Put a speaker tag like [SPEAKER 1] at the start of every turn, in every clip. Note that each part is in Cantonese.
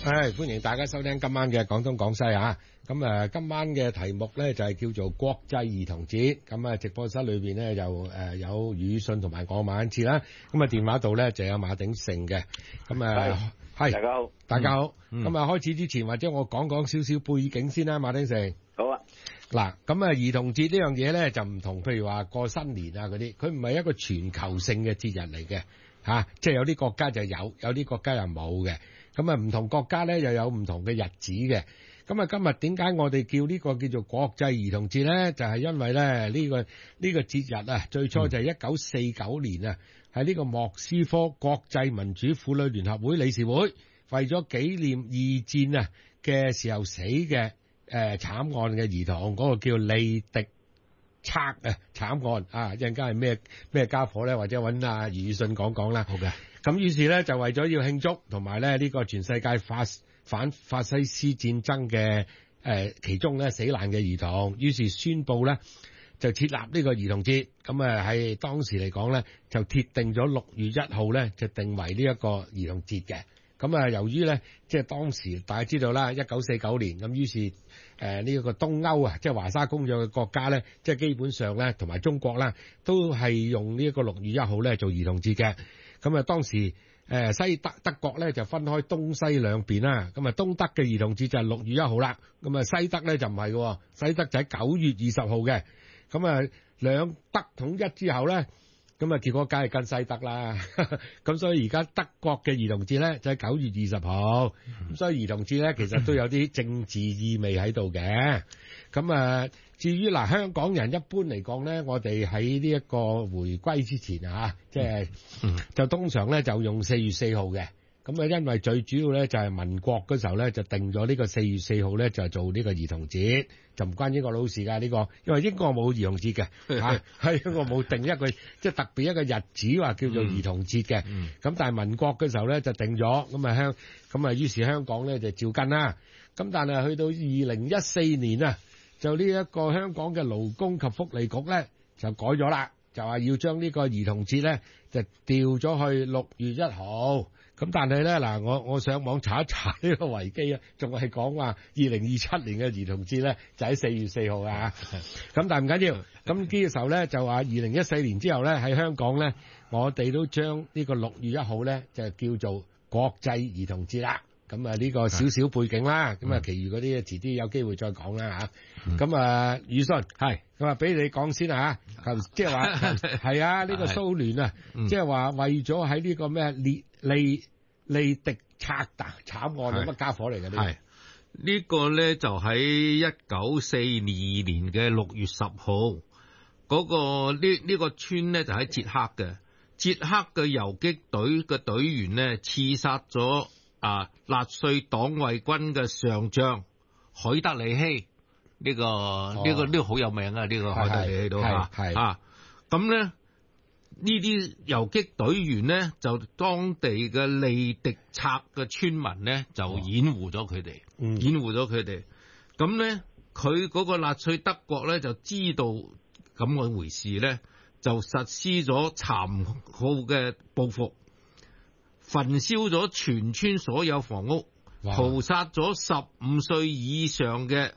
[SPEAKER 1] 歡迎大家收聽今晚嘅廣東廣西啊！咁今晚嘅題目咧就係叫做國際兒童節。咁直播室裏邊咧就有宇信同埋我馬恩賜啦。咁電話度咧就有馬鼎盛嘅。咁係
[SPEAKER 2] 大家好，
[SPEAKER 1] 大家好。咁開始之前或者我講少少背景先啦，馬鼎盛。
[SPEAKER 2] 好啊。
[SPEAKER 1] 嗱，咁兒童節呢樣嘢咧就唔同，譬如話過新年啊嗰啲，佢唔係一個全球性嘅節日嚟嘅嚇，即係有啲國家就有啲國家又冇嘅。咁唔同國家咧又有唔同嘅日子嘅。咁今日點解我哋叫呢個叫做國際兒童節咧？就係因為咧呢個節日啊，最初就係1949年啊，喺呢個莫斯科國際民主婦女聯合會理事會為咗紀念二戰啊嘅時候死嘅慘案嘅兒童，嗰個叫利迪策啊慘案啊，一陣間係咩家伙咧？或者揾阿余信講啦。好嘅。咁於是咧就為咗要慶祝，同埋咧呢個全世界反法西斯戰爭嘅其中咧死難嘅兒童，於是宣布咧就設立呢個兒童節。咁係當時嚟講咧就設定咗6月1號咧就定為呢一個兒童節嘅。咁由於咧即係當時大家知道啦，1949年咁，於是呢一個東歐啊，即係華沙公約嘅國家咧，即係基本上咧同埋中國啦，都係用呢一個6月1號咧做兒童節嘅。咁當時德國咧就分開東西兩邊啦。咁東德嘅兒童節就係6月1號啦。咁西德咧就唔係嘅，西德就喺9月20號嘅。咁兩德統一之後咧，咁結果梗係跟西德啦。咁所以而家德國嘅兒童節咧就喺9月20號。咁所以兒童節咧其實都有啲政治意味喺度嘅。咁至於香港人一般嚟講咧，我哋喺呢一個回歸之前啊，即係就通常咧就用4月4號嘅。咁因為最主要咧就係民國嗰時候咧就定咗呢個4月4號咧就做呢個兒童節，就唔關英國佬事㗎呢個，因為英國冇兒童節嘅嚇，係英國冇定一個即係特別一個日子話叫做兒童節嘅。咁但係民國嗰時候咧就定咗，咁於是香港咧就照跟啦。咁但係去到2014年啊，就呢一個香港嘅勞工及福利局咧就改咗啦，就話要將呢個兒童節咧就調咗去6月1號。咁但係咧我上網查一查呢個維基啊，仲係講話2027年嘅兒童節咧就喺4月4號啊。咁但係唔緊要，咁呢個時候咧就話2014年之後咧喺香港咧，我哋都將呢個6月1號咧就叫做國際兒童節啦。咁呢個少少背景啦，咁其餘嗰啲遲啲有機會再講啦嚇。咁宇信係咁俾你講先啊，即係話係啊，呢個蘇聯啊，即係話為咗喺呢個咩利迪策慘案乜家伙嚟嘅呢？
[SPEAKER 3] 係呢個咧就喺1942年嘅6月10號，嗰個呢個村咧就喺捷克嘅，捷克嘅游擊隊嘅隊員咧刺殺咗納粹黨衛軍嘅上將海德里希，呢個好有名啊！呢個海德里希都咁咧呢啲游擊隊員咧就當地嘅利迪策嘅村民咧就掩護咗佢哋，咁咧佢嗰個納粹德國咧就知道咁嘅回事咧，就實施咗殘酷嘅報復。焚燒咗全村所有房屋，屠殺咗15歲以上嘅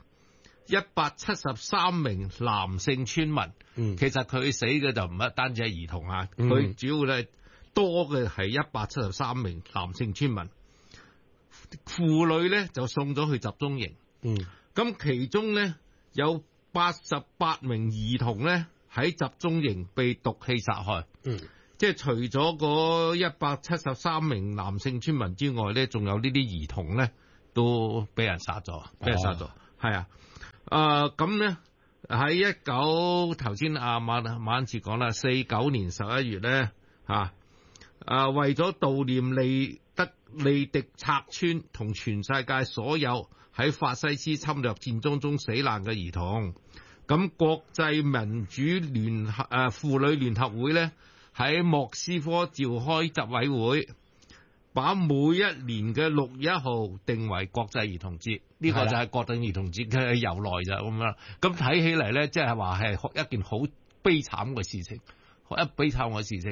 [SPEAKER 3] 173名男性村民。其實佢死嘅就唔係單止係兒童啊，佢主要咧多嘅係173名男性村民。婦女咧就送咗去集中營。咁其中咧有88名兒童咧喺集中營被毒氣殺害。即係除咗嗰173名男性村民之外咧，仲有呢啲兒童咧都俾人殺咗，係啊。咁咧喺頭先馬恩賜講啦，49年11月咧為咗悼念利迪策村同全世界所有喺法西斯侵略戰爭中死難嘅兒童，咁國際民主婦女聯合會咧喺莫斯科召開執委會，把每一年嘅6月1號定為國際兒童節。呢個就係國際兒童節嘅由來就咁樣。咁睇起嚟咧，即係話係一件好悲慘嘅事情，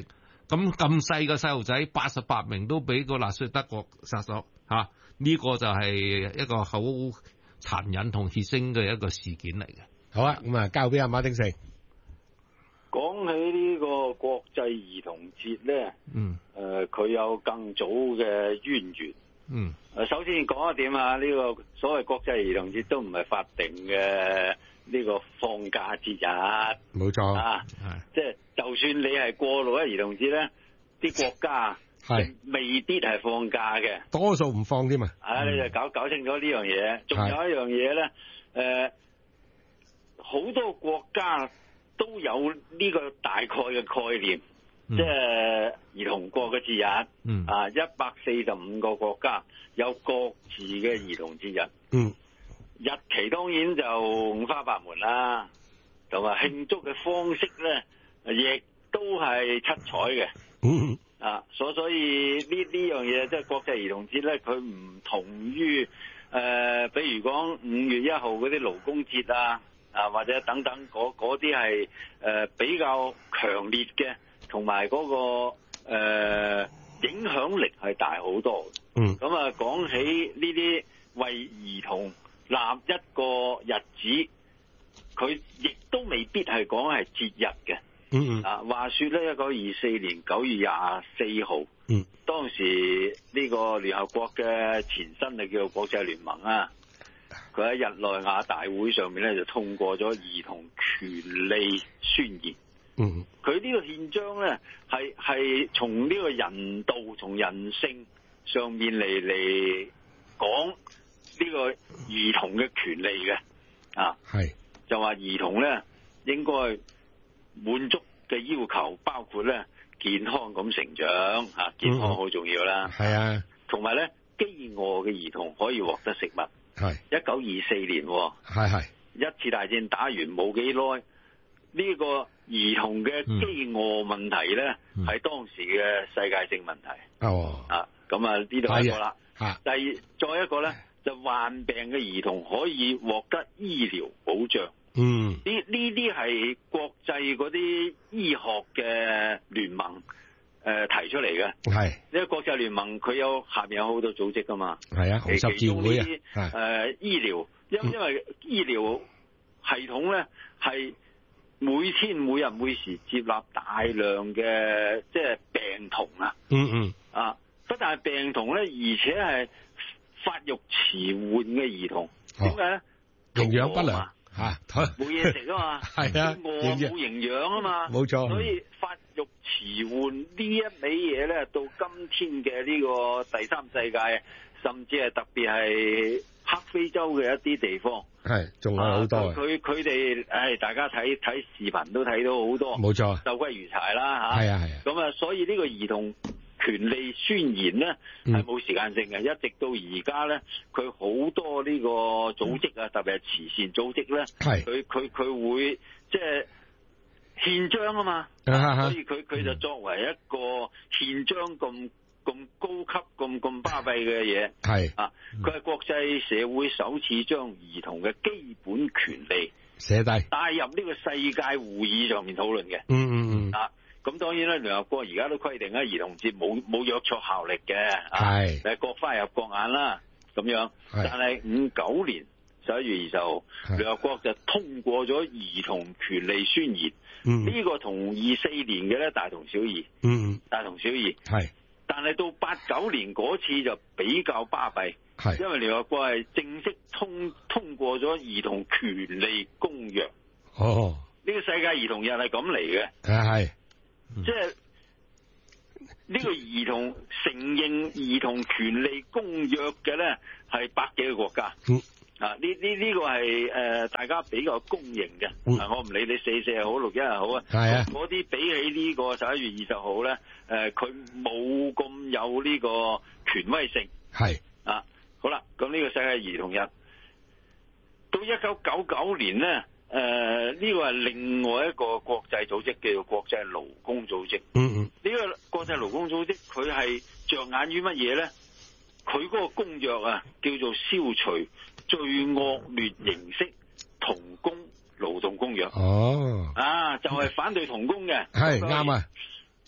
[SPEAKER 3] 咁細個細路仔88名都俾個納粹德國殺咗嚇，呢個就係一個好殘忍同血腥嘅一個事件嚟嘅。
[SPEAKER 1] 好啊，咁啊交俾阿馬鼎盛。
[SPEAKER 2] 講起呢個國際兒童節咧，佢有更早嘅淵源。首先講一點啊，呢個所謂國際兒童節都唔係法定嘅呢個放假節日。
[SPEAKER 1] 冇錯
[SPEAKER 2] 啊，即係就算你係過6一兒童節咧，啲國家係未必係放假嘅，
[SPEAKER 1] 多數唔放添嘛。
[SPEAKER 2] 你就搞清楚呢樣嘢。仲有一樣嘢咧，好多國家都有呢個大概嘅概念，即係兒童國嘅節日。145個國家有各自嘅兒童節日。日期當然就五花八門啦，同埋慶祝嘅方式咧，亦都係七彩嘅。所以呢樣嘢即係國際兒童節咧，佢唔同於比如講5月1號嗰啲勞工節啊，或者等等嗰啲係比較強烈嘅，同埋嗰個影響力係大好多。咁啊，講起呢啲為兒童立一個日子，佢亦都未必係講係節日嘅。話說咧，1924年9月24號，當時呢個聯合國嘅前身就叫做國際聯盟啊，佢喺日內瓦大會上面咧就通過咗兒童權利宣言。佢呢個憲章咧係從呢個人道、從人性上面嚟講呢個兒童嘅權利嘅。就話兒童咧應該滿足嘅要求包括咧健康咁成長，健康好重要啦。同埋咧飢餓嘅兒童可以獲得食物。1924年，一次大戰打完冇幾耐，呢個兒童嘅飢餓問題咧係當時嘅世界性問題。咁啊呢度一個啦。再一個咧就患病嘅兒童可以獲得醫療保障。呢啲係國際嗰啲醫學嘅聯盟提出嚟嘅。呢個國際聯盟佢下面有好多組織噶嘛。
[SPEAKER 1] 紅十字會
[SPEAKER 2] 醫療，因為醫療系統咧係每天每日每時接納大量嘅即係病童啊。不但係病童咧，而且係發育遲緩嘅兒童。點解咧？
[SPEAKER 1] 營養不良。
[SPEAKER 2] 冇嘢食啊嘛，餓冇營養啊嘛，冇錯。所以發育遲緩呢一味嘢咧，到今天嘅呢個第三世界，甚至係特別係黑非洲嘅一啲地方，
[SPEAKER 1] 仲有好多。
[SPEAKER 2] 佢哋大家睇視頻都睇到好多，冇錯，受歸如柴啦嚇。咁所以呢個兒童權利宣言咧係冇時間性嘅，一直到而家咧，佢好多呢個組織啊，特別係慈善組織咧，佢會即係憲章啊嘛，所以佢就作為一個憲章咁高級咁巴閉嘅嘢，佢係國際社會首次將兒童嘅基本權利
[SPEAKER 1] 寫低
[SPEAKER 2] 帶入呢個世界會議上面討論嘅。咁當然啦，聯合國而家都規定咧，兒童節冇約束效力嘅，係各花入各眼啦咁樣。但係59年11月20號，聯合國就通過咗兒童權利宣言。呢個同24年嘅咧大同小異。大同小異。但係到89年嗰次就比較巴閉，因為聯合國係正式通過咗兒童權利公約。呢個世界兒童日係咁嚟嘅。即係呢個兒童承認兒童權利公約嘅咧，係100幾個國家。呢個係大家比較公認嘅。我唔理你44又好61又好啊。嗰啲比起呢個11月20號咧，佢冇咁有呢個權威性。好啦，咁呢個世界兒童日到1999年咧。呢個係另外一個國際組織叫做國際勞工組織。呢個國際勞工組織佢係着眼於乜嘢咧？佢嗰個公約啊，叫做消除最惡劣形式童工勞動公約。就係反對童工嘅。啱啊！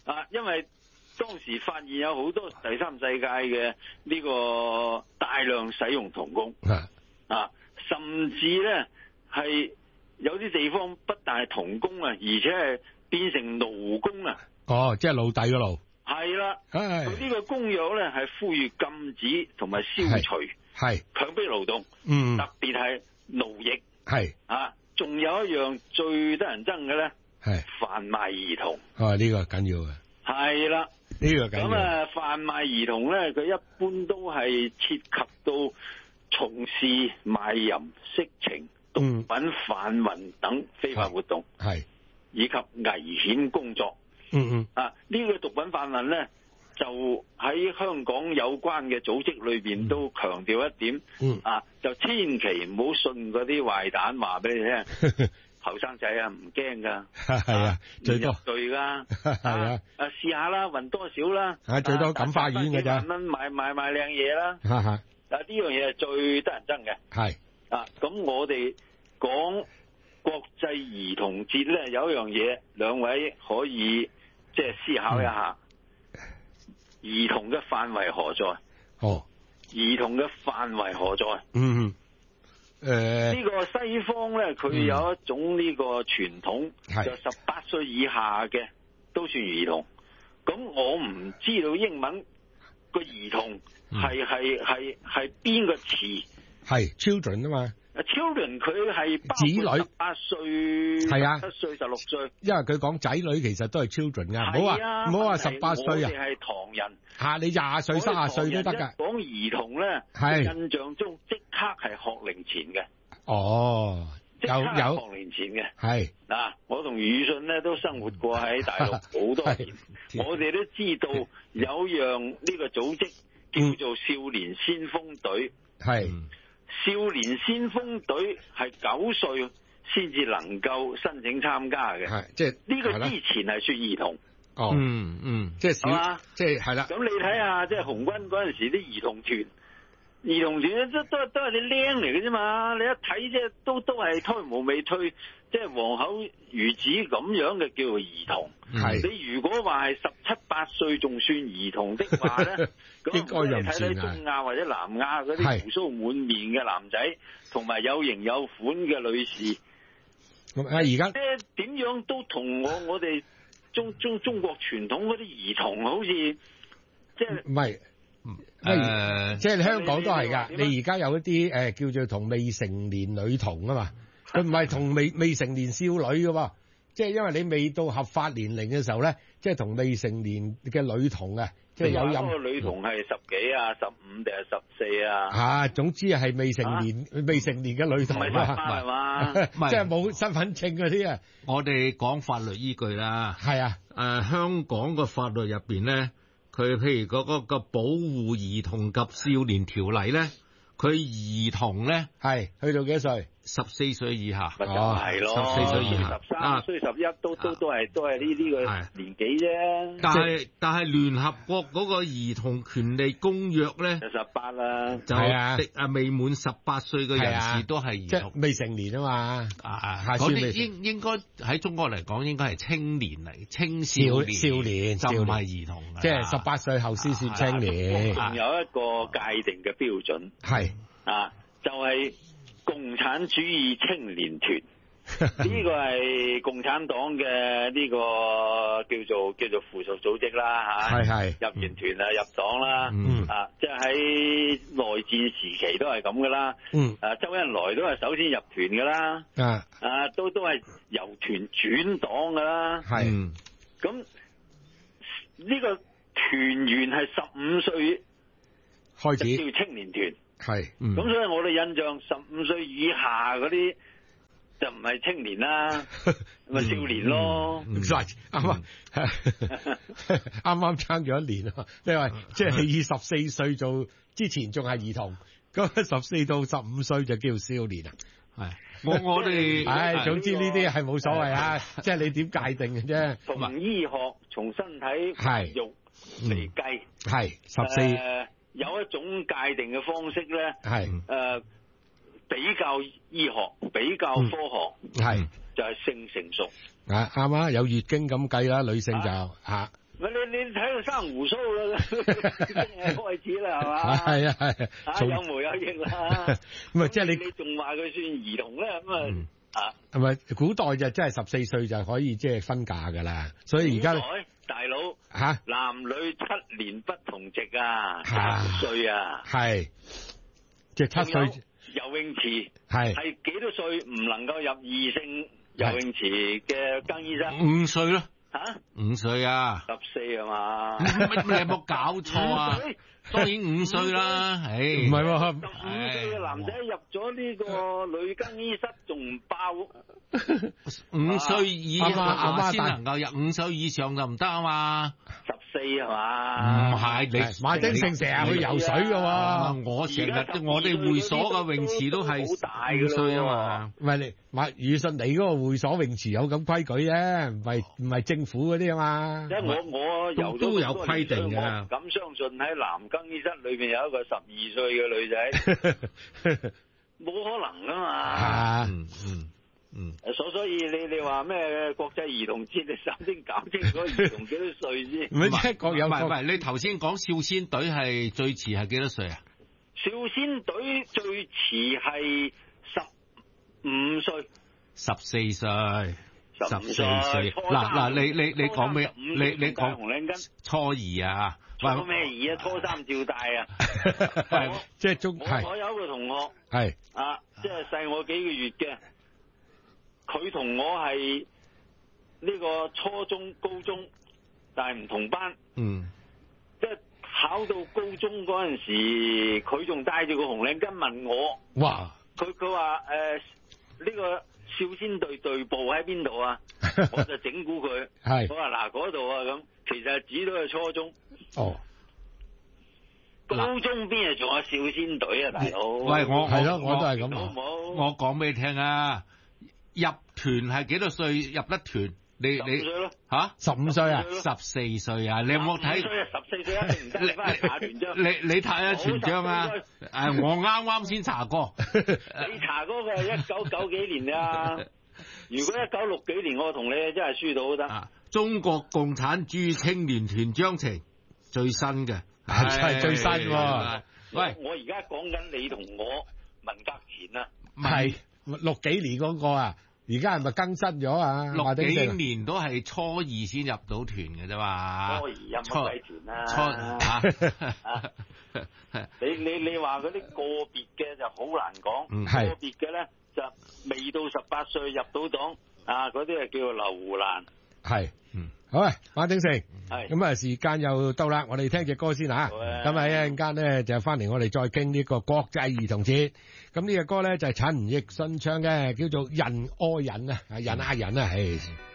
[SPEAKER 2] 因為當時發現有好多第三世界嘅呢個大量使用童工，甚至咧係有啲地方不但係童工啊，而且係變成奴工啊。
[SPEAKER 1] 哦，即係奴隸嗰度。
[SPEAKER 2] 係啦，佢呢個公約咧係呼籲禁止同埋消除強迫勞動，特別係奴役。仲有一樣最得人憎嘅咧，販賣兒童。
[SPEAKER 1] 呢個緊要嘅。係啦，呢個緊要。
[SPEAKER 2] 咁販賣兒童咧，佢一般都係涉及到從事賣淫、色情、毒品販運等非法活動，以及危險工作。呢個毒品販運咧，就喺香港有關嘅組織裏邊都強調一點，就千祈唔好信嗰啲壞蛋話俾你聽，後生仔啊唔驚噶，
[SPEAKER 1] 最多
[SPEAKER 2] 對噶，試下啦，運多少啦，
[SPEAKER 1] 最多感化院嘅咋，
[SPEAKER 2] 萬蚊買靚嘢啦，呢樣嘢係最得人憎嘅，咁我哋講國際兒童節咧，有一樣嘢，兩位可以即係思考一下，兒童嘅範圍何在？兒童嘅範圍何在？呢個西方咧，佢有一種呢個傳統，就18歲以下嘅都算兒童。咁我唔知道英文個兒童係邊個詞？
[SPEAKER 1] 係 children 啊嘛。
[SPEAKER 2] children 佢係
[SPEAKER 1] 子女
[SPEAKER 2] 18歲、17歲、16歲，
[SPEAKER 1] 因為佢講仔女其實都係 children 噶，唔好話18歲啊。
[SPEAKER 2] 我哋係唐人
[SPEAKER 1] 你20歲、30歲都得噶。
[SPEAKER 2] 講兒童咧，印象中即刻係學齡前嘅。即刻係學齡前嘅。我同宇信咧都生活過喺大陸好多年，我哋都知道有樣呢個組織叫做少年先鋒隊。少年先鋒隊係9歲先至能夠申請參加嘅，
[SPEAKER 1] 即係
[SPEAKER 2] 呢個之前係算兒童。
[SPEAKER 1] 即係小，即係係啦。
[SPEAKER 2] 咁你睇下，即係紅軍嗰陣時啲兒童團咧都係啲僆嚟嘅啫嘛。你一睇即係都係胎毛未退，即係黃口孺子咁樣嘅叫做兒童。你如果話係17、18歲仲算兒童的話咧，咁
[SPEAKER 1] 應該又唔算。
[SPEAKER 2] 睇睇中亞或者南亞嗰啲鬍鬚滿面嘅男仔，同埋有型有款嘅女士，
[SPEAKER 1] 而家
[SPEAKER 2] 即係點樣都同我哋中國傳統嗰啲兒童好似即係
[SPEAKER 1] 唔係。即係香港都係噶，你而家有一啲叫做同未成年女童啊嘛，佢唔係同未成年少女噶，即係因為你未到合法年齡嘅時候咧，即係同未成年嘅女童啊，即係有任
[SPEAKER 2] 個女童係10幾啊、15定係14啊，
[SPEAKER 1] 總之係未成年嘅女童，
[SPEAKER 2] 唔係18係嘛，
[SPEAKER 1] 即係冇身份證嗰啲啊。
[SPEAKER 3] 我哋講法律依據啦，香港個法律入邊咧。佢譬如嗰個保護兒童及少年條例咧，佢兒童咧
[SPEAKER 1] 係去到幾多歲
[SPEAKER 3] ？14歲以下。
[SPEAKER 2] 咪就係咯，14歲以下，13歲、11都係呢個年紀啫。
[SPEAKER 3] 但係聯合國嗰個兒童權利公約咧，
[SPEAKER 2] 就18啦，
[SPEAKER 3] 就未滿18歲嘅人士都係兒童，
[SPEAKER 1] 即係未成年啊嘛。
[SPEAKER 3] 嗰啲應該喺中國嚟講應該係青年嚟，青少年就唔係兒童，
[SPEAKER 1] 即係18歲後先算青年。
[SPEAKER 2] 仲有一個界定嘅標準，就係共產主義青年團。呢個係共產黨嘅呢個叫做附屬組織啦，入完團啊，入黨啦，即係喺內戰時期都係咁噶啦，周恩來都係首先入團噶啦，都係由團轉黨噶啦，咁呢個團員係15歲
[SPEAKER 1] 開始
[SPEAKER 2] 叫青年團，
[SPEAKER 1] 咁
[SPEAKER 2] 所以我哋印象15歲以下嗰啲。就唔係青年啦，咪少年咯。
[SPEAKER 1] 啱差咗1年啊！你話即係以14歲做之前仲係兒童，咁14到15歲就叫少年啊。
[SPEAKER 3] 我哋
[SPEAKER 1] 總之呢啲係冇所謂啊，即係你點界定嘅啫。
[SPEAKER 2] 從醫學從身體發育嚟計，
[SPEAKER 1] 14
[SPEAKER 2] 有一種界定嘅方式咧，比較醫學，比較科學，就係性成熟。
[SPEAKER 1] 啱啊，有月經咁計啦，女性就
[SPEAKER 2] 你睇佢生胡鬚啦，開始啦係嘛？
[SPEAKER 1] 係啊係啊，
[SPEAKER 2] 有毛有翼啦。
[SPEAKER 1] 咁啊，即係
[SPEAKER 2] 你仲話佢算兒童咧咁啊？
[SPEAKER 1] 係咪古代就真係14歲就可以即係分嫁㗎啦？所以而家
[SPEAKER 2] 大佬
[SPEAKER 1] 嚇
[SPEAKER 2] 男女7年不同席啊，3歲啊，
[SPEAKER 1] 係即係7歲
[SPEAKER 2] 游泳池
[SPEAKER 1] 係
[SPEAKER 2] 幾多歲唔能夠入異性游泳池嘅更衣室
[SPEAKER 3] ？5歲咯。
[SPEAKER 2] 嚇
[SPEAKER 3] ？5歲啊
[SPEAKER 2] ？14係嘛？
[SPEAKER 3] 你有冇搞錯啊？當然5歲啦，唉，
[SPEAKER 1] 唔係喎
[SPEAKER 2] ，15歲嘅男仔入咗呢個女更衣室仲唔爆
[SPEAKER 3] ？5歲以下先能夠入，5歲以上就唔得啊嘛。
[SPEAKER 2] 14係嘛？
[SPEAKER 3] 唔係你
[SPEAKER 1] 馬鼎盛成日去游水㗎喎，
[SPEAKER 3] 我哋會所嘅泳池都係5歲啊嘛。
[SPEAKER 1] 唔係你宇信你嗰個會所泳池有咁規矩啫，唔係政府嗰啲啊嘛。
[SPEAKER 2] 即係我游
[SPEAKER 3] 都有規定嘅。
[SPEAKER 2] 我唔敢相信喺男更衣室裏邊有一個12歲嘅女仔，冇可能㗎嘛。所以你話咩國際兒童節，你首先搞清楚兒童幾多歲先。
[SPEAKER 1] 唔係各有各。
[SPEAKER 3] 唔係你頭先講少先隊係最遲係幾多歲啊？
[SPEAKER 2] 少先隊最遲係15歲。
[SPEAKER 3] 14歲。14歲。
[SPEAKER 2] 嗱，
[SPEAKER 3] 你講咩？你講
[SPEAKER 2] 紅領巾。
[SPEAKER 3] 初二啊？
[SPEAKER 2] 初咩二啊？初三照戴啊！
[SPEAKER 1] 即係
[SPEAKER 2] 我有一個同學
[SPEAKER 1] 係
[SPEAKER 2] 啊，即係細我幾個月嘅。佢同我係呢個初中、高中，但係唔同班。即係考到高中嗰陣時，佢仲帶住個紅領巾問我。
[SPEAKER 1] 哇！
[SPEAKER 2] 佢話呢個少先隊隊部喺邊度啊？我就整蠱佢。
[SPEAKER 1] 係。
[SPEAKER 2] 我話嗱嗰度啊咁，其實指到係初中。
[SPEAKER 1] 哦。
[SPEAKER 2] 高中邊係仲有少先隊啊，大佬？
[SPEAKER 3] 喂，
[SPEAKER 1] 係咯，我都係咁。
[SPEAKER 2] 好唔好？
[SPEAKER 3] 我講俾你聽啊！入團係幾多歲入得團？你
[SPEAKER 2] 15歲咯
[SPEAKER 3] 嚇
[SPEAKER 1] ？15歲啊
[SPEAKER 3] ？14歲啊？你有冇睇
[SPEAKER 2] ？14歲一定唔得，你翻去查團章。
[SPEAKER 3] 你睇下團章啊？我啱先查過。
[SPEAKER 2] 你查嗰個係1990幾年啊？如果1960幾年，我同你真係輸到得。
[SPEAKER 3] 中國共產主義青年團章程最新嘅，
[SPEAKER 1] 係最新喎。
[SPEAKER 3] 喂，
[SPEAKER 2] 我而家講緊你同我文革前啊。
[SPEAKER 1] 係。60幾年嗰個啊，而家係咪更新咗啊
[SPEAKER 2] ？60
[SPEAKER 3] 幾年都係初二先入到團嘅啫嘛。初二
[SPEAKER 2] 入乜鬼團啊？你話嗰啲個別嘅就好難講，個別嘅咧就未到18歲入到黨啊，嗰啲係叫做流胡蘭。
[SPEAKER 1] 係，好啊，馬鼎盛。咁啊，時間又到啦，我哋聽隻歌先嚇。咁啊，一陣間咧就翻嚟，我哋再傾呢個國際兒童節。咁呢隻歌咧就係陳奕迅唱嘅，叫做《人愛人》啊，人啊人啊，係。